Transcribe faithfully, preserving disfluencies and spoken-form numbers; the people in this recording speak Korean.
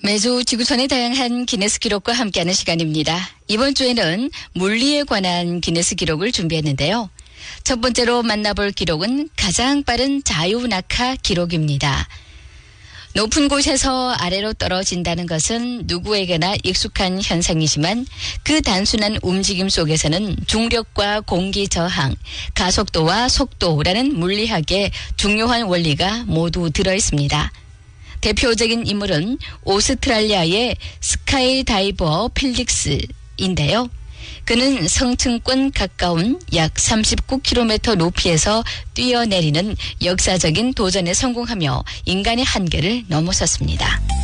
매주 지구촌의 다양한 기네스 기록과 함께하는 시간입니다. 이번 주에는 물리에 관한 기네스 기록을 준비했는데요. 첫 번째로 만나볼 기록은 가장 빠른 자유낙하 기록입니다. 높은 곳에서 아래로 떨어진다는 것은 누구에게나 익숙한 현상이지만 그 단순한 움직임 속에서는 중력과 공기 저항, 가속도와 속도라는 물리학의 중요한 원리가 모두 들어있습니다. 대표적인 인물은 오스트랄리아의 스카이다이버 필릭스인데요. 그는 성층권 가까운 약 삼십구 킬로미터 높이에서 뛰어내리는 역사적인 도전에 성공하며 인간의 한계를 넘어섰습니다.